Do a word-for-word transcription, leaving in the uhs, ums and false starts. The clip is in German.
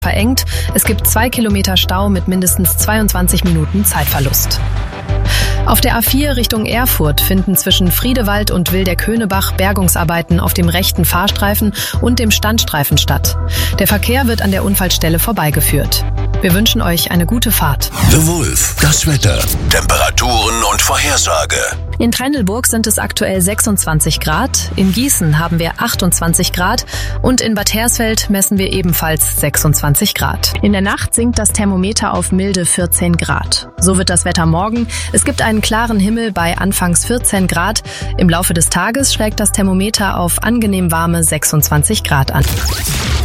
verengt. Es gibt zwei Kilometer Stau mit mindestens zweiundzwanzig Minuten Zeitverlust. Auf der A vier Richtung Erfurt finden zwischen Friedewald und Wilderköhnebach Bergungsarbeiten auf dem rechten Fahrstreifen und dem Standstreifen statt. Der Verkehr wird an der Unfallstelle vorbeigeführt. Wir wünschen euch eine gute Fahrt. The Wolf, das Wetter, Temperaturen und Vorhersage. In Trendelburg sind es aktuell sechsundzwanzig Grad, in Gießen haben wir achtundzwanzig Grad und in Bad Hersfeld messen wir ebenfalls sechsundzwanzig Grad. In der Nacht sinkt das Thermometer auf milde vierzehn Grad. So wird das Wetter morgen. Es gibt einen klaren Himmel bei anfangs vierzehn Grad. Im Laufe des Tages schlägt das Thermometer auf angenehm warme sechsundzwanzig Grad an.